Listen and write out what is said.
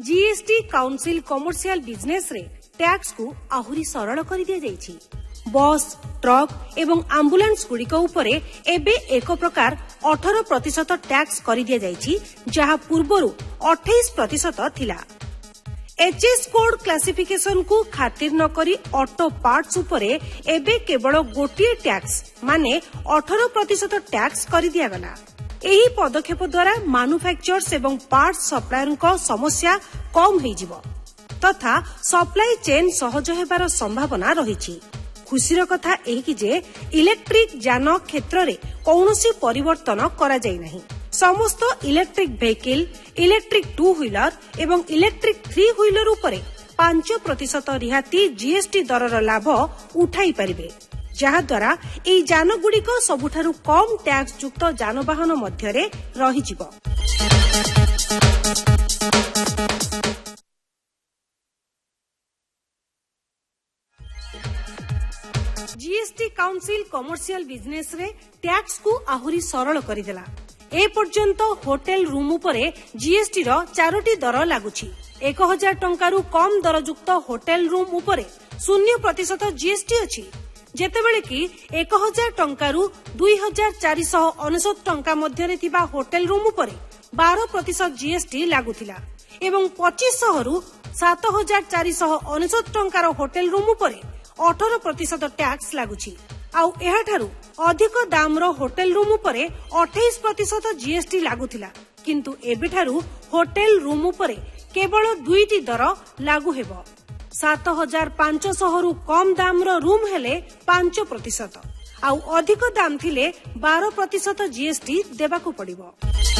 GST council commercial business रे tax को आहुरी सरल कर दिया जाइछि। बस ट्रक एवं एम्बुलेंस गुड़िक उपरे एबे एक प्रकार 18% टैक्स कर दिया जाइछि, जहां पूर्वरु 28% थिला। एचएस कोड क्लासिफिकेशन को खातिर न करी ऑटो पार्ट्स उपरे एबे केवल गोटिए टैक्स माने 18% टैक्स कर दिया गला। एही पदक्षेप द्वारा मैन्युफैक्चरर्स एवं पार्ट्स सप्लायर को समस्या कम हो जिवो तथा सप्लाई चेन सहज हेबार संभावना रहिछि। खुशीर कथा एही कि जे इलेक्ट्रिक यान क्षेत्र रे कौनसी परिवर्तन करा जाय नहीं। समस्त इलेक्ट्रिक व्हीकल, इलेक्ट्रिक 2 व्हीलर एवं इलेक्ट्रिक 3 व्हीलर उपरे 5% रिहाती जीएसटी दरर लाभ उठाई परिबे, जहा द्वारा एई यान गुड़िक सबुठारु कम टैक्स युक्त यानवाहन मध्यरे रहिजिवो। जीएसटी काउंसिल कमर्शियल बिजनेस रे टैक्स को आहुरी सरल करिदेला। ए पर्यंत होटेल रूम उपरे जीएसटी रो 4टी दर लागुछि। 1000 टंकारु कम दरयुक्त होटेल रूम उपरे 0% जीएसटी अछि, जेतेबेले कि 1000 टंकारु 2499 टंका मध्यरे थिबा होटेल रूम उपरे 12% जीएसटी लागुथिला एवं 2500 रु 7499 टंकार होटेल रूम उपरे 18% टैक्स लागुछि। आउ एहाठारु अधिक दाम रो होटेल रूम उपरे 28% जीएसटी लागुथिला, किंतु एबेठारु होटेल रूम उपरे केवल 2टी दर लागू हेबो। 7500 रु कम दाम रो रूम हेले 5%, आउ अधिक दाम थिले 12% जीएसटी देबाकू पड़िबो।